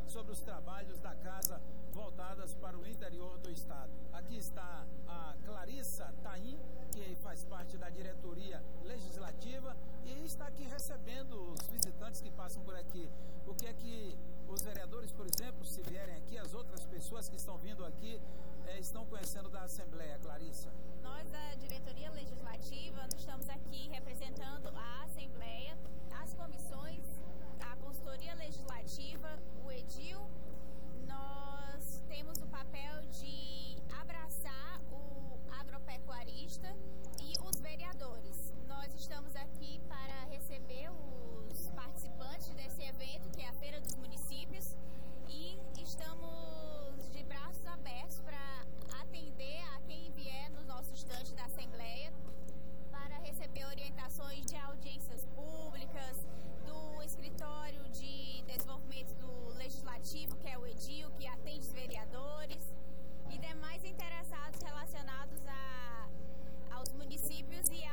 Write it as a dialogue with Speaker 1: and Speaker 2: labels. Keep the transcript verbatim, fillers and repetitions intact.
Speaker 1: sobre os trabalhos da casa voltadas para o interior do estado. Aqui está a Clarissa Taim, que faz parte da diretoria legislativa e está aqui recebendo os visitantes que passam por aqui. O que é que os vereadores, por exemplo, se vierem aqui, as outras pessoas que estão vindo aqui, é, estão conhecendo da Assembleia, Clarissa?
Speaker 2: Nós, da diretoria legislativa, estamos aqui representando